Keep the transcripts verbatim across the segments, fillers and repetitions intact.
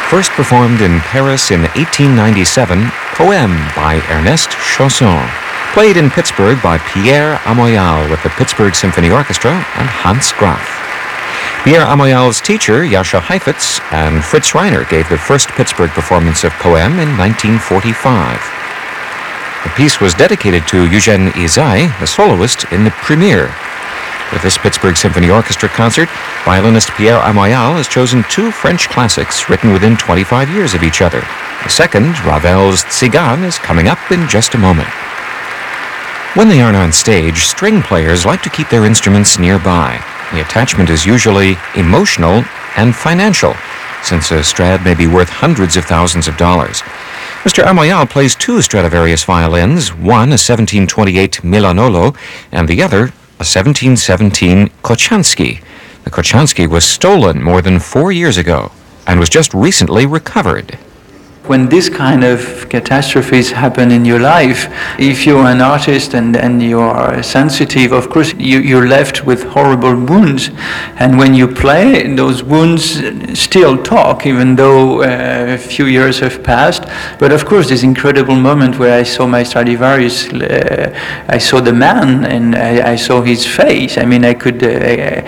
First performed in Paris in eighteen ninety-seven, Poème by Ernest Chausson. Played in Pittsburgh by Pierre Amoyal with the Pittsburgh Symphony Orchestra and Hans Graf. Pierre Amoyal's teacher, Jascha Heifetz, and Fritz Reiner gave the first Pittsburgh performance of Poème in nineteen forty-five. The piece was dedicated to Eugène Ysaye, the soloist, in the premiere. With this Pittsburgh Symphony Orchestra concert, violinist Pierre Amoyal has chosen two French classics written within twenty-five years of each other. The second, Ravel's Tzigane, is coming up in just a moment. When they aren't on stage, string players like to keep their instruments nearby. The attachment is usually emotional and financial, since a Strad may be worth hundreds of thousands of dollars. Mister Amoyal plays two Stradivarius violins, one a seventeen twenty-eight Milanolo, and the other a seventeen seventeen Kochanski. The Kochanski was stolen more than four years ago and was just recently recovered. When this kind of catastrophes happen in your life, if you're an artist and, and you are sensitive, of course you, you're left with horrible wounds. And when you play, those wounds still talk, even though uh, a few years have passed. But of course, this incredible moment where I saw my Stradivarius, uh, I saw the man and I, I saw his face. I mean, I could, uh,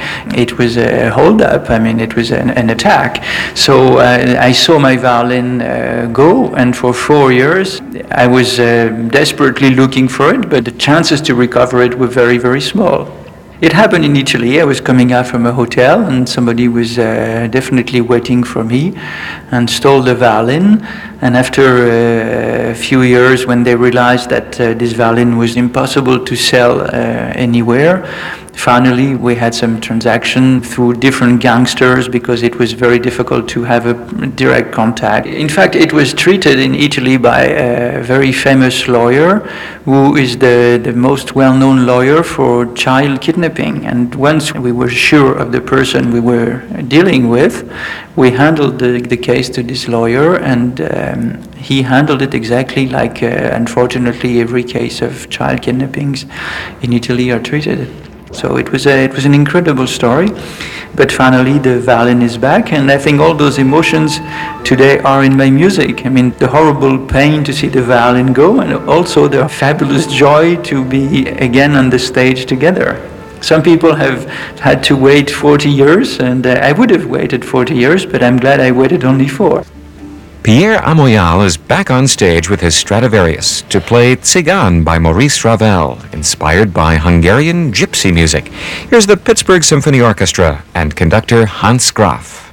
it was a hold-up, I mean, it was an, an attack. So uh, I saw my violin uh, go, and for four years I was uh, desperately looking for it, but the chances to recover it were very, very small. It happened in Italy. I was coming out from a hotel and somebody was uh, definitely waiting for me and stole the violin. And after uh, a few years, when they realized that uh, this violin was impossible to sell uh, anywhere, finally we had some transaction through different gangsters because it was very difficult to have a direct contact. In fact, it was treated in Italy by a very famous lawyer who is the, the most well-known lawyer for child kidnapping. And once we were sure of the person we were dealing with, we handled the, the case to this lawyer, and um, he handled it exactly like, uh, unfortunately, every case of child kidnappings in Italy are treated. So it was a, it was an incredible story, but finally the violin is back, and I think all those emotions today are in my music. I mean, the horrible pain to see the violin go, and also the fabulous joy to be again on the stage together. Some people have had to wait forty years, and uh, I would have waited forty years, but I'm glad I waited only four. Pierre Amoyal is back on stage with his Stradivarius to play Tzigane by Maurice Ravel, inspired by Hungarian gypsy music. Here's the Pittsburgh Symphony Orchestra and conductor Hans Graf.